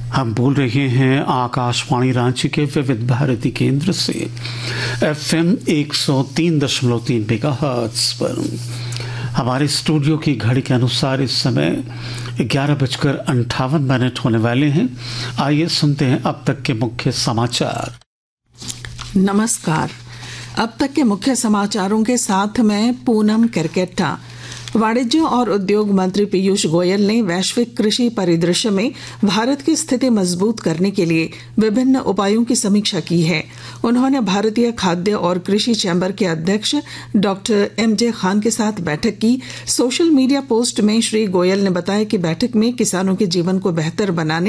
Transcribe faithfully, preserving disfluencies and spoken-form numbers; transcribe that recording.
हम बोल रहे हैं आकाशवाणी रांची के विविध भारती केंद्र से एफएम एक सौ तीन दशमलव तीन मेगाहर्ट्ज पर। हमारे स्टूडियो की घड़ी के अनुसार इस समय ग्यारह बजकर अंठावन मिनट होने वाले हैं। आइए सुनते हैं अब तक के मुख्य समाचार। नमस्कार। अब तक के मुख्य समाचारों के साथ मैं पूनम करकेट्टा। वाणिज्य और उद्योग मंत्री पीयूष गोयल ने वैश्विक कृषि परिदृश्य में भारत की स्थिति मजबूत करने के लिए विभिन्न उपायों की समीक्षा की है। उन्होंने भारतीय खाद्य और कृषि चैम्बर के अध्यक्ष डॉक्टर एम जे खान के साथ बैठक की। सोशल मीडिया पोस्ट में श्री गोयल ने बताया कि बैठक में किसानों के जीवन को बेहतर बनाने